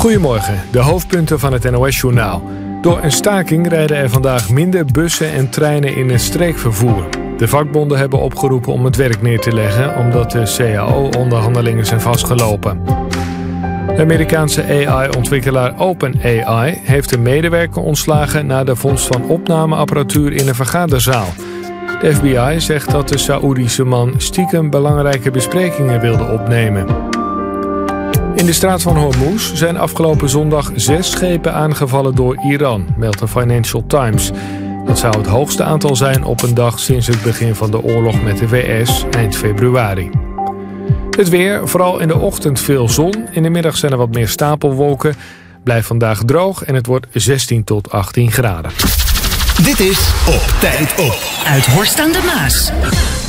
Goedemorgen, de hoofdpunten van het NOS-journaal. Door een staking rijden er vandaag minder bussen en treinen in het streekvervoer. De vakbonden hebben opgeroepen om het werk neer te leggen omdat de CAO-onderhandelingen zijn vastgelopen. De Amerikaanse AI-ontwikkelaar OpenAI heeft een medewerker ontslagen na de vondst van opnameapparatuur in een vergaderzaal. De FBI zegt dat de Saoedische man stiekem belangrijke besprekingen wilde opnemen. In de straat van Hormuz zijn afgelopen zondag 6 schepen aangevallen door Iran, meldt de Financial Times. Dat zou het hoogste aantal zijn op een dag sinds het begin van de oorlog met de VS eind februari. Het weer, vooral in de ochtend veel zon. In de middag zijn er wat meer stapelwolken. Blijft vandaag droog en het wordt 16 tot 18 graden. Dit is Op Tijd Op. Uit Horst aan de Maas.